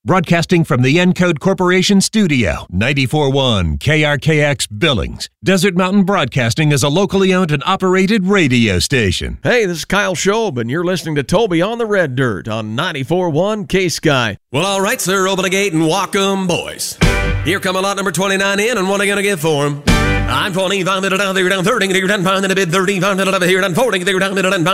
Broadcasting from the Encode Corporation studio, 94.1 KRKX Billings. Desert Mountain Broadcasting is a locally owned and operated radio station. Hey, this is Kyle Schob, and you're listening to Toby on the Red Dirt on 94.1 K-Sky. Well, all right, sir, open the gate and walk 'em, boys. Here come a lot number 29 in, and what are you going to get for 'em? I'm 25, down, they're down 30, they're down 5, then a bid 35, here down 40, they're down 5.